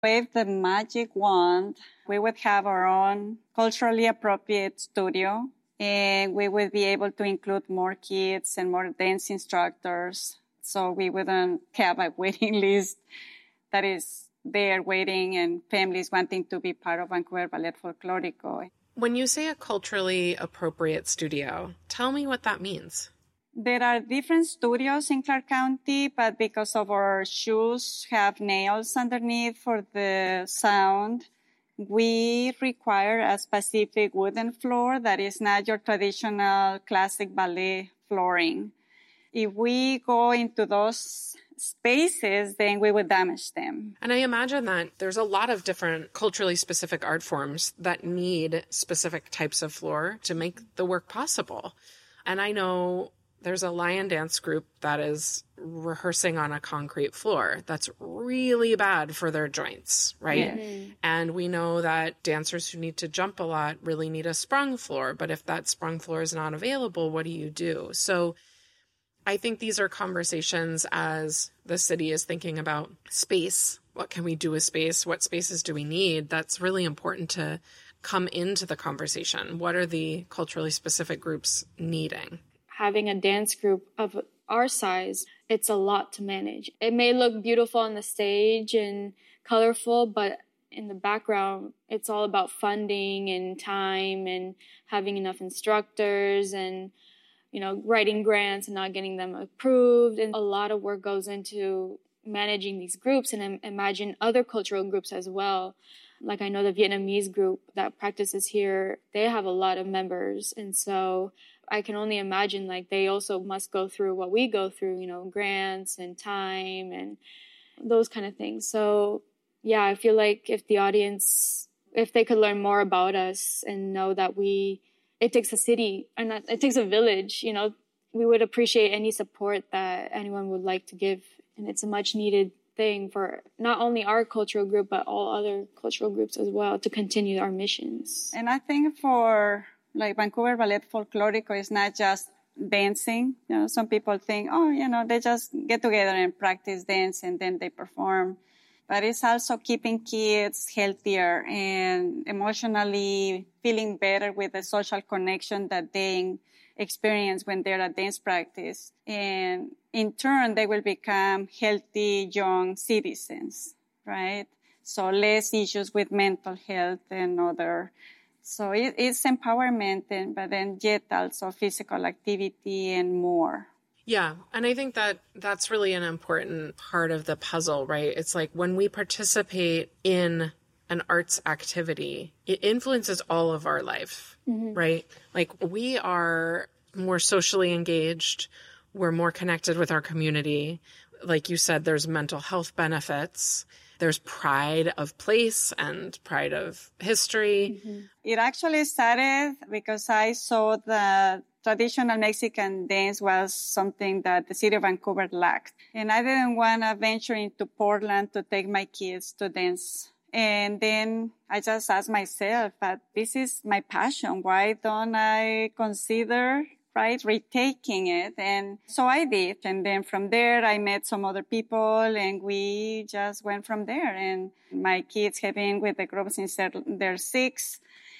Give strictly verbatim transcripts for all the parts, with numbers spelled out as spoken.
Wave the magic wand, we would have our own culturally appropriate studio, and we would be able to include more kids and more dance instructors. So we wouldn't have a waiting list that is there waiting and families wanting to be part of Vancouver Ballet Folklorico. When you say a culturally appropriate studio, tell me what that means. There are different studios in Clark County, but because of our shoes have nails underneath for the sound, we require a specific wooden floor that is not your traditional classic ballet flooring. If we go into those spaces, then we would damage them. And I imagine that there's a lot of different culturally specific art forms that need specific types of floor to make the work possible. And I know there's a lion dance group that is rehearsing on a concrete floor. That's really bad for their joints, right? Mm-hmm. And we know that dancers who need to jump a lot really need a sprung floor. But if that sprung floor is not available, what do you do? So I think these are conversations as the city is thinking about space. What can we do with space? What spaces do we need? That's really important to come into the conversation. What are the culturally specific groups needing? Having a dance group of our size, it's a lot to manage. It may look beautiful on the stage and colorful, but in the background, it's all about funding and time and having enough instructors and, you know, writing grants and not getting them approved. And a lot of work goes into managing these groups, and imagine other cultural groups as well. Like I know the Vietnamese group that practices here, they have a lot of members. And so I can only imagine like they also must go through what we go through, you know, grants and time and those kind of things. So yeah, I feel like if the audience, if they could learn more about us and know that we, it takes a city and it takes a village, you know, we would appreciate any support that anyone would like to give. And it's a much needed thing for not only our cultural group, but all other cultural groups as well to continue our missions. And I think for like Vancouver Ballet Folklorico is not just dancing. You know, some people think, oh, you know, they just get together and practice dance and then they perform. But it's also keeping kids healthier and emotionally feeling better with the social connection that they experience when they're at dance practice. And in turn, they will become healthy young citizens, right? So less issues with mental health and other. So it, it's empowerment, and, but then yet also physical activity and more. Yeah. And I think that that's really an important part of the puzzle, right? It's like when we participate in an arts activity, it influences all of our life, mm-hmm. right? Like we are more socially engaged. We're more connected with our community. Like you said, there's mental health benefits. There's pride of place and pride of history. Mm-hmm. It actually started because I saw that traditional Mexican dance was something that the city of Vancouver lacked. And I didn't want to venture into Portland to take my kids to dance. And then I just asked myself, but this is my passion. Why don't I consider, right, retaking it? And so I did. And then from there, I met some other people and we just went from there. And my kids have been with the group since they're, they're six.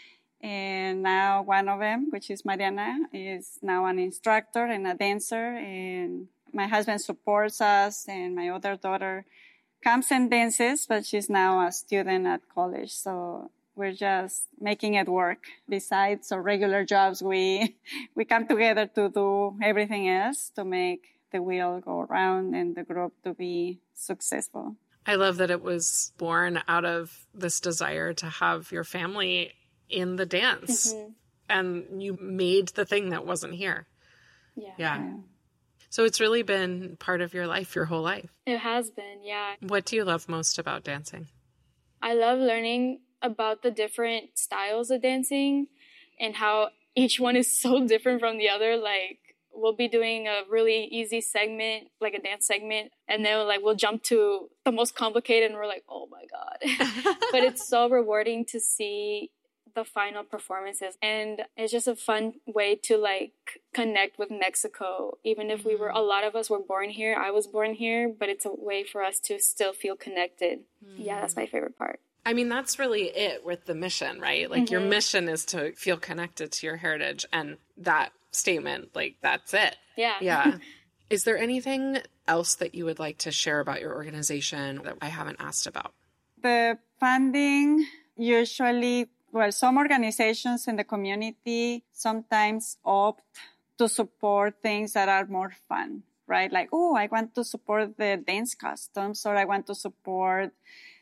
And now one of them, which is Mariana, is now an instructor and a dancer. And my husband supports us, and my other daughter comes and dances, but she's now a student at college. So we're just making it work. Besides our regular jobs, we, we come together to do everything else to make the wheel go around and the group to be successful. I love that it was born out of this desire to have your family in the dance, mm-hmm. and you made the thing that wasn't here. Yeah. yeah. Yeah. So it's really been part of your life, your whole life. It has been, yeah. What do you love most about dancing? I love learning about the different styles of dancing and how each one is so different from the other. Like, we'll be doing a really easy segment, like a dance segment, and then like we'll jump to the most complicated and we're like, oh my God. But it's so rewarding to see the final performances. And it's just a fun way to like connect with Mexico. Even if we were, a lot of us were born here, I was born here, but it's a way for us to still feel connected. Mm. Yeah, that's my favorite part. I mean, that's really it with the mission, right? Like mm-hmm. your mission is to feel connected to your heritage, and that statement, like that's it. Yeah. Yeah. Is there anything else that you would like to share about your organization that I haven't asked about? The funding usually, well, some organizations in the community sometimes opt to support things that are more fun, right? Like, oh, I want to support the dance costumes, or I want to support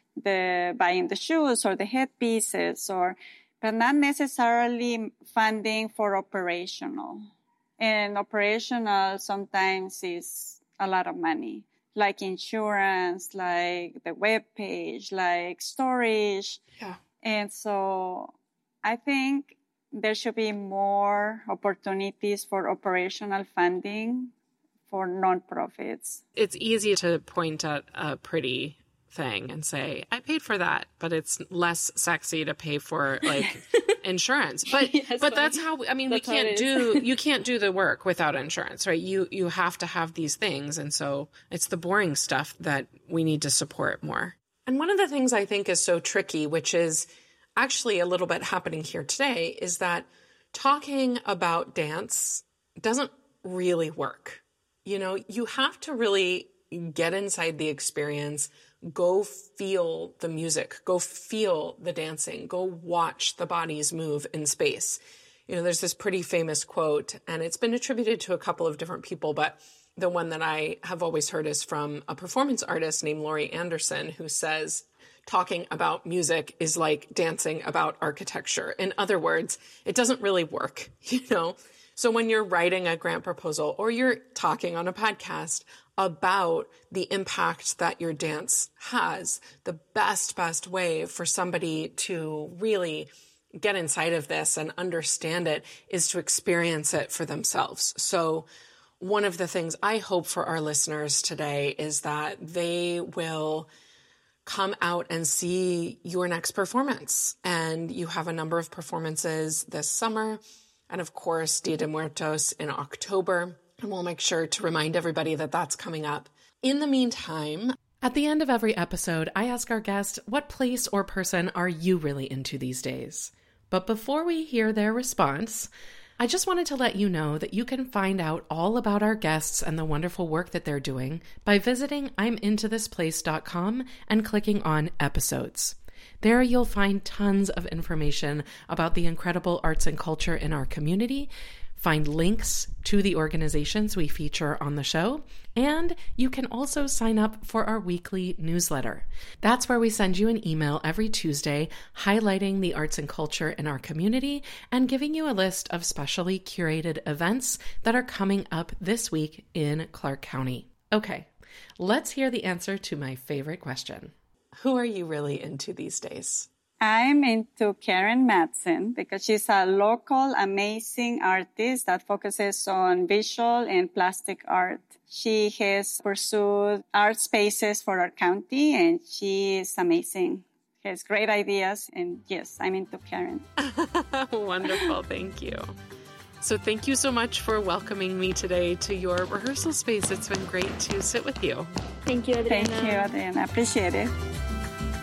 the buying the shoes or the headpieces, or, but not necessarily funding for operational. And operational sometimes is a lot of money, like insurance, like the web page, like storage. Yeah. And so I think there should be more opportunities for operational funding for nonprofits. It's easy to point at a pretty thing and say, I paid for that, but it's less sexy to pay for like insurance. But yes, but that's how, I mean, that's we can't do, you can't do the work without insurance, right? You, you have to have these things. And so it's the boring stuff that we need to support more. And one of the things I think is so tricky, which is actually a little bit happening here today, is that talking about dance doesn't really work. You know, you have to really get inside the experience, go feel the music, go feel the dancing, go watch the bodies move in space. You know, there's this pretty famous quote, and it's been attributed to a couple of different people, but the one that I have always heard is from a performance artist named Laurie Anderson, who says, talking about music is like dancing about architecture. In other words, it doesn't really work, you know? So when you're writing a grant proposal or you're talking on a podcast about the impact that your dance has, the best, best way for somebody to really get inside of this and understand it is to experience it for themselves. So one of the things I hope for our listeners today is that they will come out and see your next performance. And you have a number of performances this summer. And of course, Dia de Muertos in October. And we'll make sure to remind everybody that that's coming up. In the meantime, at the end of every episode, I ask our guest, what place or person are you really into these days? But before we hear their response, I just wanted to let you know that you can find out all about our guests and the wonderful work that they're doing by visiting I'm into this place dot com and clicking on episodes. There you'll find tons of information about the incredible arts and culture in our community, find links to the organizations we feature on the show, and you can also sign up for our weekly newsletter. That's where we send you an email every Tuesday highlighting the arts and culture in our community and giving you a list of specially curated events that are coming up this week in Clark County. Okay, let's hear the answer to my favorite question. Who are you really into these days? I'm into Karen Madsen because she's a local amazing artist that focuses on visual and plastic art. She has pursued art spaces for our county, and she is amazing. She has great ideas, and yes, I'm into Karen. Wonderful. Thank you. So thank you so much for welcoming me today to your rehearsal space. It's been great to sit with you. Thank you, Adriana. Thank you, Adriana. I appreciate it.